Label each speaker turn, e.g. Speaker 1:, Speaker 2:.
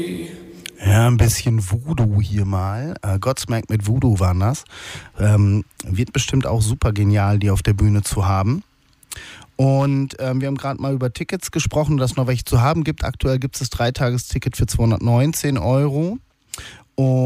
Speaker 1: Ja, ein bisschen Voodoo hier mal. Godsmack mit Voodoo waren das. Wird bestimmt auch super genial, die auf der Bühne zu haben. Und wir haben gerade mal über Tickets gesprochen, dass es noch welche zu haben gibt. Aktuell gibt es das Dreitagesticket für 219 Euro. Und